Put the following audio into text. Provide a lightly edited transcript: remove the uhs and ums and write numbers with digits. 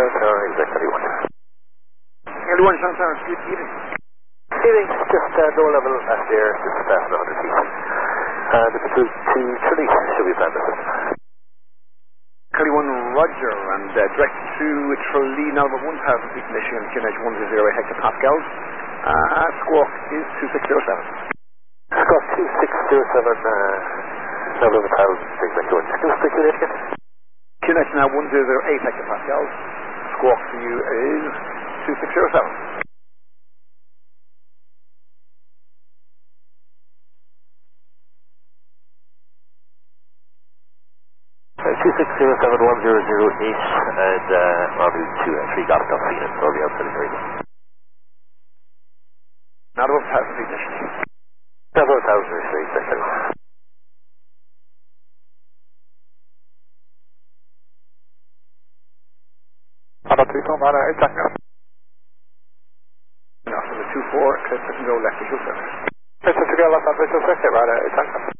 Tower, exec 31. 31, Sean Sarah, good evening. Evening, just lower level left there, just 100 feet. This is to Tralee, should we plan this? Curly 1, Roger, and direct to Tralee, now about 1,000 feet Michigan, QNH 108 hectopascals. Squawk is 2607. Squawk 2607, now 1,000 feet, like George. Can you speak to it again? QNH now 108 hectopascals. Squawk for you is 2607. 26071008 and rendezvous 3 Golf Golf Phoenix, all the outside of radio. Not about 1,000 feet Michigan. Not about 1,000 feet, that's it. About 3 from Radar, it's Tango. No, so the 2-4, clip and go left to Houston. Mr. Together, left on Visual Circuit, Radar, it's Tango.